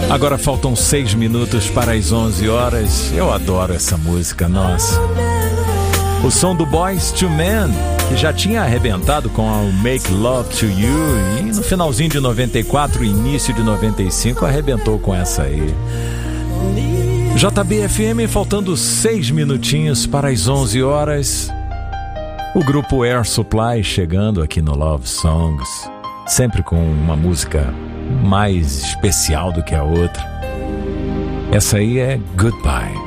Agora faltam 6 minutos para as 11 horas. Eu adoro essa música, nossa. O som do Boyz II Men, que já tinha arrebentado com o Make Love to You, e no finalzinho de 94, início de 95, arrebentou com essa aí. JBFM, faltando 6 minutinhos para as 11 horas. O grupo Air Supply chegando aqui no Love Songs, sempre com uma música mais especial do que a outra. Essa aí é Goodbye.